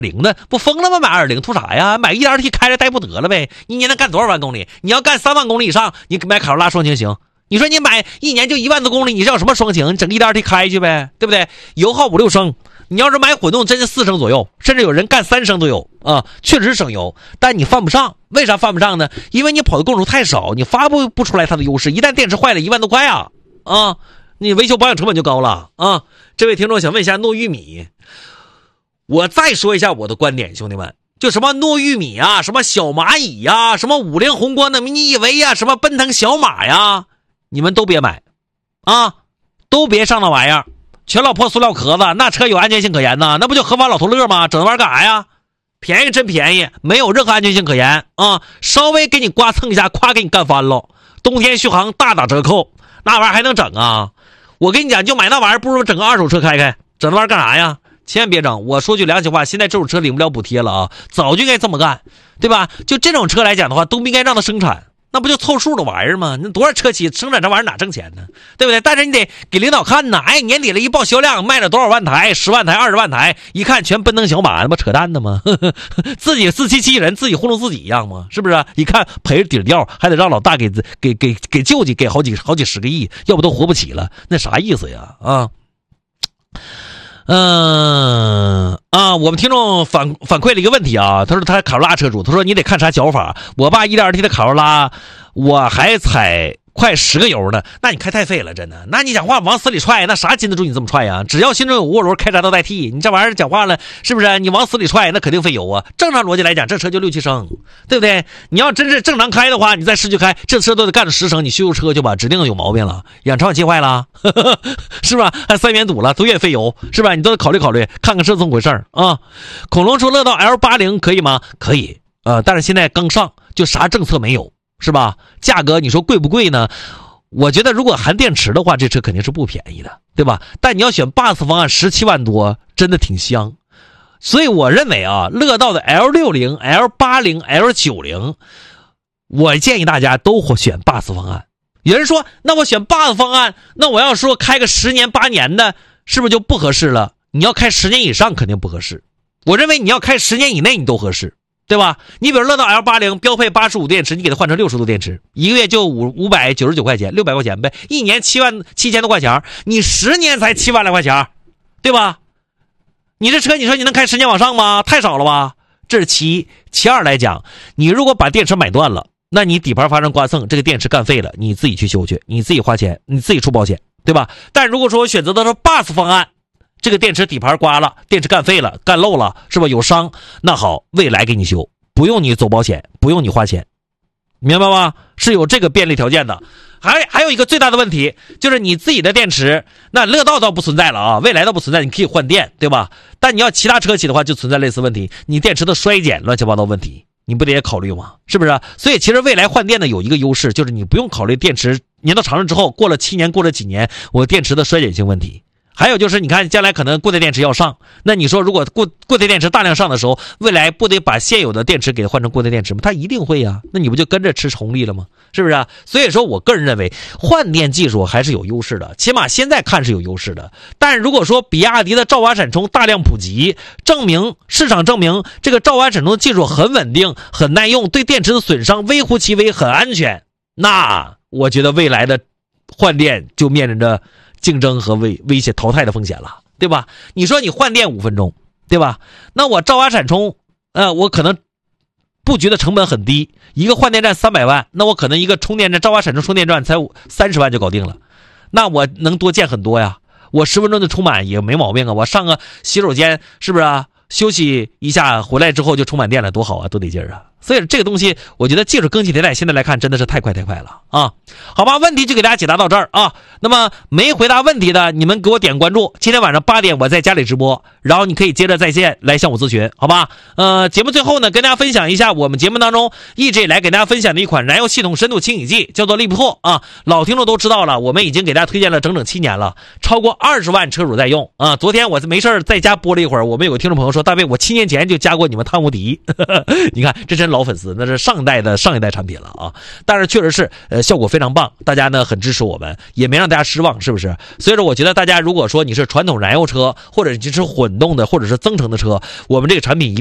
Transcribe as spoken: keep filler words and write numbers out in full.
零的，不疯了吗？买二点零图啥呀？买 一点二 T 开着带不得了呗？一年能干多少万公里？你要干三万公里以上，你买卡罗拉双擎行。你说你买一年就一万多公里，你叫什么双擎？你整个 一点二 T 开去呗，对不对？油耗五六升，你要是买混动，真是四升左右，甚至有人干三升都有啊，确实省油，但你犯不上。为啥犯不上呢？因为你跑的公里数太少，你发布不出来它的优势。一旦电池坏了，一万多块啊啊！你维修保养成本就高了啊！这位听众想问一下糯玉米，我再说一下我的观点，兄弟们。就什么糯玉米啊，什么小蚂蚁呀、啊，什么五菱宏光的 mini E V 呀，什么奔腾小马呀，你们都别买啊，都别上那玩意儿，全老破塑料壳子，那车有安全性可言呐？那不就合法老头乐吗？整那玩意儿干啥呀？便宜真便宜，没有任何安全性可言啊！稍微给你刮蹭一下，夸给你干翻了。冬天续航大打折扣，那玩意儿还能整啊？我跟你讲，就买那玩意儿，不如整个二手车开开，整那玩意儿干啥呀？千万别整！我说句良心话，现在这种车领不了补贴了啊，早就应该这么干，对吧？就这种车来讲的话，都不应该让它生产，那不就凑数的玩意儿吗？那多少车企生产这玩意儿哪挣钱呢？对不对？但是你得给领导看呢，哎，年底了一报销量，卖了多少万台，十万台、二十万台，一看全奔腾小马，那不扯淡的吗？自己自欺欺人，自己糊弄自己一样吗？是不是？一看赔着底掉，还得让老大给给给给救济，给好几好几十个亿，要不都活不起了，那啥意思呀？啊？嗯啊，我们听众反反馈了一个问题啊，他说他是卡罗拉车主，他说你得看啥脚法。我爸 一点二 T 的卡罗拉，我还踩快十个油呢，那你开太废了，真的。那你讲话往死里踹，那啥禁得住你这么踹呀？只要心中有涡轮，开闸都代替。你这玩意儿讲话了，是不是？你往死里踹，那肯定费油啊。正常逻辑来讲，这车就六七升，对不对？你要真是正常开的话，你在市区开，这车都得干了十升，你修修车去吧，指定有毛病了，养传感器坏了，呵呵呵，是吧？还三元堵了，都愿意费油，是吧？你都得考虑考虑，看看是怎么回事啊。恐龙说乐道 L 八十 可以吗？可以，呃，但是现在刚上，就啥政策没有。是吧？价格你说贵不贵呢？我觉得如果含电池的话，这车肯定是不便宜的，对吧？但你要选 B U S 方案十七万多，真的挺香。所以我认为啊，乐道的 L 六十、L 八十、L 九十，我建议大家都选 B U S 方案。有人说，那我选 B U S 方案，那我要说开个十年八年的，是不是就不合适了？你要开十年以上肯定不合适。我认为你要开十年以内你都合适。对吧？你比如乐道 L 八十 标配八十五电池，你给它换成六十度电池，一个月就五五百九十九块钱，六百块钱呗，一年七万七千多块钱，你十年才七万来块钱，对吧？你这车你说你能开十年往上吗？太少了吧？这是其一。其二来讲，你如果把电池买断了，那你底盘发生刮蹭，这个电池干废了，你自己去修去，你自己花钱，你自己出保险，对吧？但如果说我选择的是 B U S 方案，这个电池底盘刮了，电池干废了，干漏了，是吧？有伤，那好，未来给你修，不用你走保险，不用你花钱，明白吗？是有这个便利条件的。还还有一个最大的问题，就是你自己的电池，那乐道倒不存在了啊，未来倒不存在，你可以换电，对吧？但你要其他车企的话，就存在类似问题，你电池的衰减，乱七八糟问题，你不得也考虑吗？是不是？所以其实未来换电的有一个优势，就是你不用考虑电池年头长了之后，过了七年，过了几年，我电池的衰减性问题。还有就是，你看将来可能固态电池要上，那你说如果固固态电池大量上的时候，未来不得把现有的电池给换成固态电池吗？它一定会呀，那你不就跟着吃红利了吗？是不是啊？所以说我个人认为换电技术还是有优势的，起码现在看是有优势的。但如果说比亚迪的兆瓦闪充大量普及，证明市场证明这个兆瓦闪充的技术很稳定、很耐用，对电池的损伤微乎其微，很安全，那我觉得未来的换电就面临着竞争和威威胁淘汰的风险了，对吧？你说你换电五分钟，对吧？那我兆瓦闪充，呃，我可能布局的成本很低，一个换电站三百万，那我可能一个充电站兆瓦闪充充电站才三十万就搞定了，那我能多建很多呀。我十分钟就充满也没毛病啊。我上个洗手间是不是啊？休息一下回来之后就充满电了，多好啊，多得劲儿啊！所以这个东西，我觉得技术更新迭代，现在来看真的是太快太快了啊！好吧，问题就给大家解答到这儿啊。那么没回答问题的，你们给我点关注。今天晚上八点我在家里直播，然后你可以接着在线来向我咨询，好吧？呃，节目最后呢，跟大家分享一下我们节目当中一直以来给大家分享的一款燃油系统深度清洗剂，叫做利普拓啊。老听众都知道了，我们已经给大家推荐了整整七年了，超过二十万车主在用啊。昨天我没事在家播了一会儿，我们有个听众朋友说，大卫，我七年前就加过你们汤姆迪，你看这真老粉丝，那是上一代的上一代产品了啊。但是确实是呃效果非常棒，大家呢很支持我们，也没让大家失望，是不是？所以说我觉得大家如果说你是传统燃油车，或者你是混动的，或者是增程的车，我们这个产品一